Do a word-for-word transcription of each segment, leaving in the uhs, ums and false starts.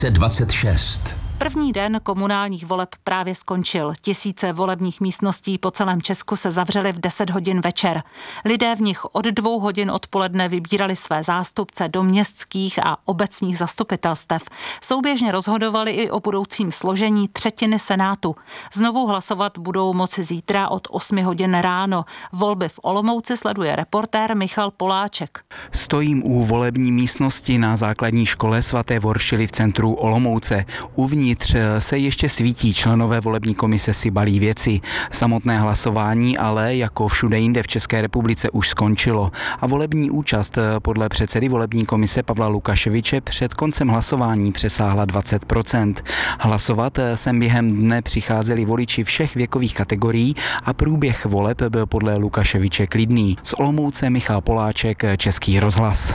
dvacet šest. První den komunálních voleb právě skončil. Tisíce volebních místností po celém Česku se zavřely v deset hodin večer. Lidé v nich od dvou hodin odpoledne vybírali své zástupce do městských a obecních zastupitelstev. Souběžně rozhodovali i o budoucím složení třetiny Senátu. Znovu hlasovat budou moci zítra od osmi hodin ráno. Volby v Olomouci sleduje reportér Michal Poláček. Stojím u volební místnosti na základní škole svaté Voršily v centru Olomouce. Uvnitř se ještě svítí, členové volební komise si balí věci. Samotné hlasování ale jako všude jinde v České republice už skončilo a volební účast podle předsedy volební komise Pavla Lukaševiče před koncem hlasování přesáhla dvacet procent. Hlasovat sem během dne přicházeli voliči všech věkových kategorií a průběh voleb byl podle Lukaševiče klidný. Z Olomouce Michal Poláček, Český rozhlas.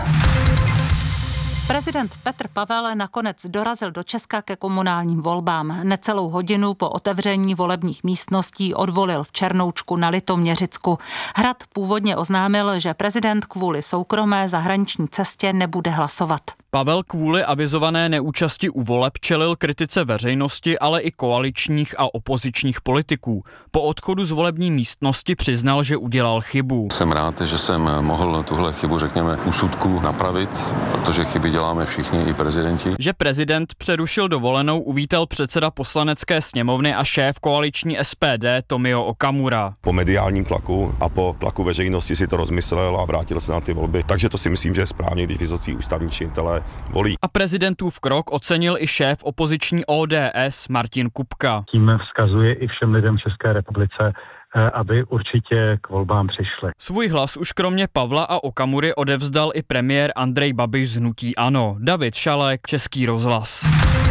Prezident Petr Pavel nakonec dorazil do Česka ke komunálním volbám. Necelou hodinu po otevření volebních místností odvolil v Černoučku na Litoměřicku. Hrad původně oznámil, že prezident kvůli soukromé zahraniční cestě nebude hlasovat. Pavel kvůli avizované neúčasti u voleb čelil kritice veřejnosti, ale i koaličních a opozičních politiků. Po odchodu z volební místnosti přiznal, že udělal chybu. Jsem rád, že jsem mohl tuhle chybu, řekněme, úsudku napravit, protože chyby děláme všichni, i prezidenti. Že prezident přerušil dovolenou, uvítal předseda poslanecké sněmovny a šéf koaliční S P D Tomio Okamura. Po mediálním tlaku a po tlaku veřejnosti si to rozmyslel a vrátil se na ty volby. Takže to si myslím, že je správně, když vysocí ústavní činitelé volí. A prezidentův krok ocenil i šéf opoziční O D S Martin Kupka. Tím vzkazuje i všem lidem v České republice, aby určitě k volbám přišli. Svůj hlas už kromě Pavla a Okamury odevzdal i premiér Andrej Babiš z hnutí ANO. David Šalek, Český rozhlas.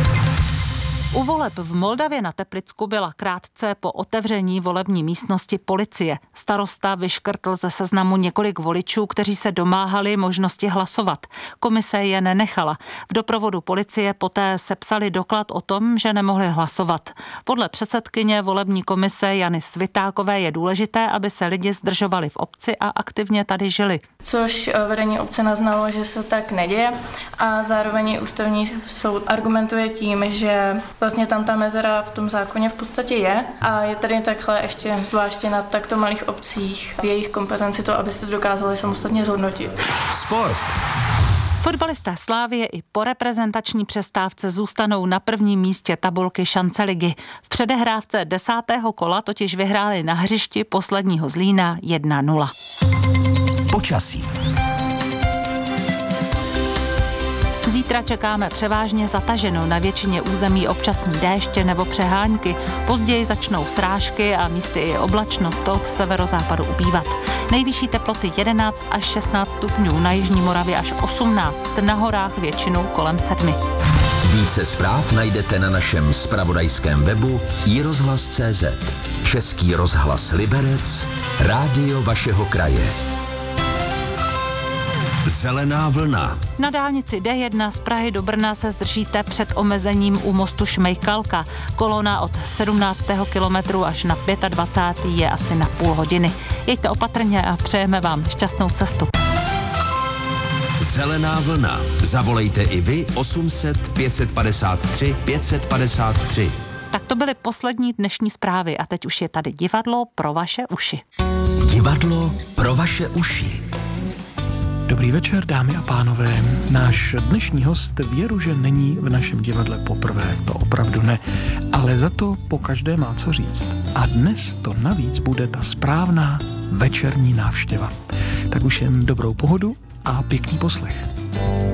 U voleb v Moldavě na Teplicku byla krátce po otevření volební místnosti policie. Starosta vyškrtl ze seznamu několik voličů, kteří se domáhali možnosti hlasovat. Komise je nenechala. V doprovodu policie poté sepsali doklad o tom, že nemohli hlasovat. Podle předsedkyně volební komise Jany Svitákové je důležité, aby se lidi zdržovali v obci a aktivně tady žili. Což vedení obce naznalo, že se tak neděje a zároveň ústavní soud argumentuje tím, že vlastně tam ta mezera v tom zákoně v podstatě je a je tady takhle ještě zvláště na takto malých obcích v jejich kompetenci to, abyste dokázali samostatně zhodnotit. Sport. Fotbalisté Slávie i po reprezentační přestávce zůstanou na prvním místě tabulky šance ligy. V předehrávce desátého kola totiž vyhráli na hřišti posledního Zlína jedna nula. Počasí. Zítra čekáme převážně zataženo, na většině území občasný déště nebo přehánky. Později začnou srážky a místy i oblačnost od severozápadu ubývat. Nejvyšší teploty jedenáct až šestnáct stupňů, na jižní Moravě až osmnáct, na horách většinou kolem sedmi. Více zpráv najdete na našem zpravodajském webu i rozhlas tečka cé zet. Český rozhlas Liberec, rádio vašeho kraje. Zelená vlna. Na dálnici D jedna z Prahy do Brna se zdržíte před omezením u mostu Šmejkalka. Kolona od sedmnáctého kilometru až na dvacátého pátého je asi na půl hodiny. Jeďte opatrně a přejeme vám šťastnou cestu. Zelená vlna. Zavolejte i vy osm set pět set padesát tři pět set padesát tři. Tak to byly poslední dnešní zprávy a teď už je tady divadlo pro vaše uši. Divadlo pro vaše uši. Dobrý večer, dámy a pánové. Náš dnešní host věru, že není v našem divadle poprvé, to opravdu ne, ale za to po každé má co říct. A dnes to navíc bude ta správná večerní návštěva. Tak už jen dobrou pohodu a pěkný poslech.